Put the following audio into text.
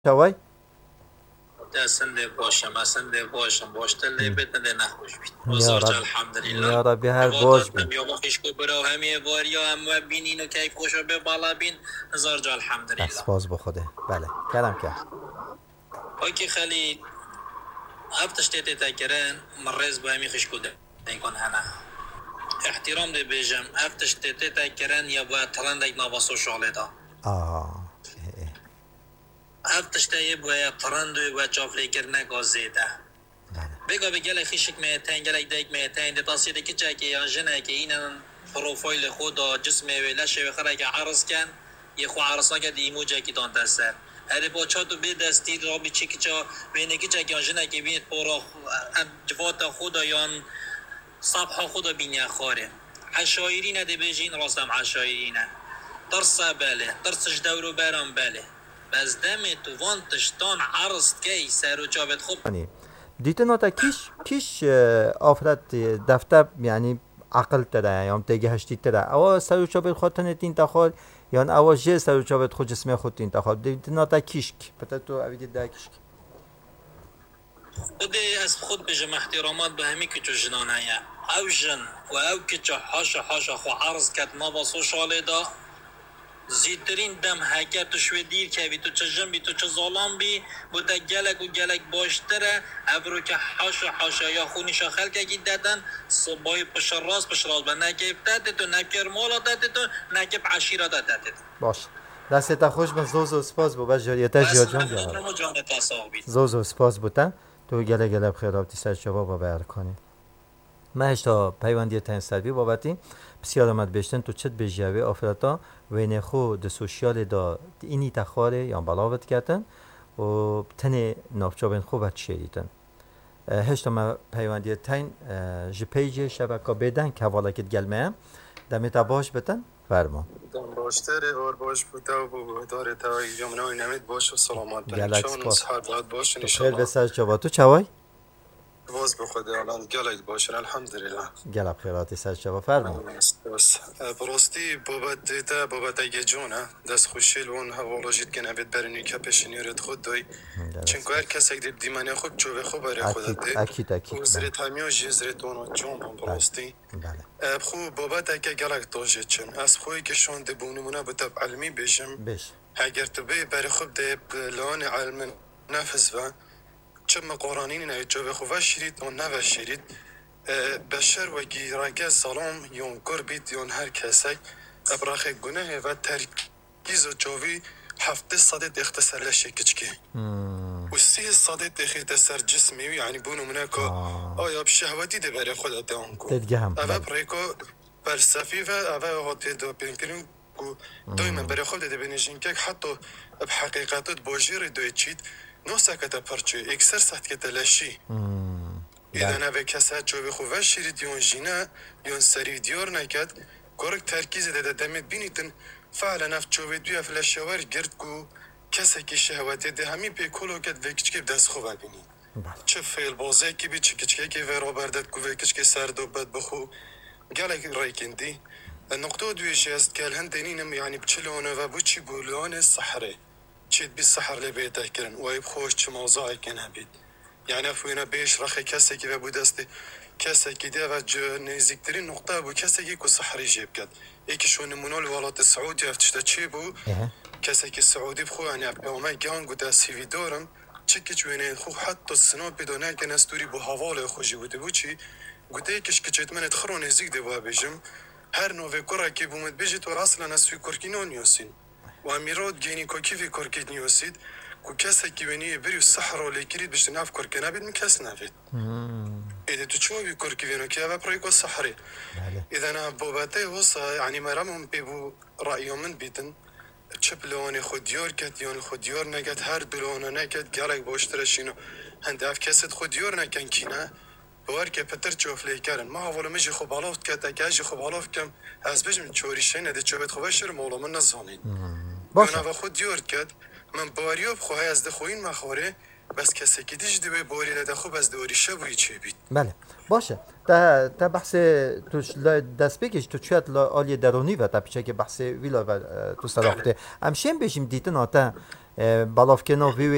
شوی سنده باشم سنده باشم باشتر لیبت نده نخوش بید یا بزرگ رب الحمدلله یا ربی هر باج بی واتاتم یا مخیش کو برو همه واریا هم بینین و کیف خوشو به بالا بین بزرگ الحمدلله سپاس بخوده بله کلم کرد اوکی خلی هفتش تیتی تکرن مرز با همی خش کده نیکن هنه احترام ده بیجم هفتش تیتی تکرن یا باید تلند ایک نواسو شاله دا هفتش تیتی باید تلند و چافلی کرنه گازیده بگا بگل خیشک میتین گلک دیک میتین ده تصیده که چاکی یا جنه که اینن پروفایل خود جسم ویلش و خرک عرض کن یه خو عرض نکرد ایموجه کی دان دستر هر با چاتو به دستی را بی چکی چا بینه کی چاکی یا جنه که بینید پورا جوات خود یا صبح خود بینی خاره عشایری نده بیجین راستم عشایری نه درس باله درسش دورو برام باله بس دم تو وانتش تان عرض کی سر و جابت خوب دیتن تا کیش آفرد دفتر یعنی عقل تره یا تیگه هشتی تره اوا سر و چابت خودتن تین تخال یا اوا جه سر و چابت خود جسم خود تین تخال دیتن تا کیش پتا تو اویدی ده کیش خود از خود بجم احترامات به همی که تو جنانه او جن و او که چه حاشا خو عرض کد ما با سوشاله دا زیدترین دم هکر تو شوی دیر که بی تو چه جن بی تو چه ظالم بی بوده گلک و گلک باشتره ابرو که حاشا یا خونیشا خلک اگی دادن صبای پشر راست به نکیب داده تو نکر مولا داده تو نکب عشیره داده تو باش دست خوش من زوزو سپاس بو بس جاریتا جیاد جان بیاد زوزو سپاس بودن تو گله بخیرابتی سر جواب و بیار کنی مهش تا پیوندی تنسروی بابتی بسیار آمد بیشتن تو چت بجیوه آفراتا و نخو ده سوشیال دا اینی تخاره یا بلاوت کردن و تنه نافچابین خوبت شیریدن هشتا ما پیوندی تین جی پیج شبکه بدن که والا کت گلمه دمیتا باش بتن فرما باشتره اور باش بوده و داره تا جمنای نمید باش و سلامت گلک سپاس باش تو خیل بسر جواب تو چوای؟ باز بخوده الان گلک باشن الحمدلله گلب خیراتی سر جواب فرما براستی بابت دیده بابت اگه جونه دست خوشیل اون حوالوجید که نبید برنی که پشنیرت خود دای چنکو هر کس اگه دیمانی خوب چوه خوب برای خودت دی اکید و زرت همیاجی زرت اونو جون براستی بخو بابت اگه گلک داجه چن از خوی که شون دی بونمونه بتب علمی بیشم اگر تبی برای خوب دی لان علم نفذ و چه مقارنین نه جوه خوب شرید و نه شرید بشر و گیرگه سلام یون قربید یون هر کسی ابراخ گناه و ترکیز و جاوی 700 اختصار لشکچکی و 300 اختصار جسمی یعنی بونو منکو آیا بشهوتی ده برای خود دام کو اوه برایکو فلسفی و اوه هاتی دو بینکرین کو دایما برای خود ده بینیشین که حتی بحقیقتت باجیر دوی چید نو سکت پرچو اکسر سخت که تلاشی ایده نوه کسا چوبی خواه شیرید یون جینا یون سری دیار نکد گرگ ترکیز ده دمید بینیتن فعلا نفت چوبی دوی افلاشوار گرد کو کسی که شهواتی ده همی پی کلو کد و کچکی دست خواه بینید چه فیل بازه کی بی چه کچکی که ورا بردد کو و کچکی سرد و بد بخو گلک رایکندی نقطه دویشی است که الهندینیم یعنی بچلونه و بچی بولوان صحره چید بی صحر لبیته کرن و ایب خوش چه موضوعی کنه بید یعنی افوینا بیش رخی کسی که بود است کسی که ده و نزدیکترین نقطه بود کسی که صحری جیب کرد یکی شو نمونه الولات سعودی افتشته چی بود کسی که سعودی بخو یعنی ابهامه گان گوده سیوی دارم چه که چوینه خو حتی سنا بدونه که نستوری با حواله خوشی بوده بود چی گوده یکیش که چیت من ادخرو نزدیک ده با بیجم هر نوع کره که بومد بیجت و اصلا نسوی کرکینو نیوسین و امیرات گینی که کیفی کرکید نیوسید کو کسی که بینی بری صحرا لیکرید بشه ناف کرک نبید من کس نبید. ایده تو چه بی کرکی وینو که اوه پرای کو صحری. ایده نه بابته وصا یعنی مرامم بیبو رأیو من بیدن چه بلوانی خودیار کد یان خودیار نکد هر دلوانه نکد گلک باشترشینو هند اف کست خودیار نکن کی نه بار که پتر چوفلی کردن ما اول میشه خوب علافت کرد اگه اجی خوب علافت کم از بجم چوریشه نده چوبت خوبه شر مولا من نزانید. باشه. من خودیار کد من باریاب خواهی از دخوین مخوره بس کسی که دیش دوی باری لده خوب از دوری شبوی چه بید بله باشه تا بحث تو دست بکش تو چیت آلی درونی و تا پیچه که بحث ویلا و تو سراخته همشین بشیم دیتن آتا بلاف کنو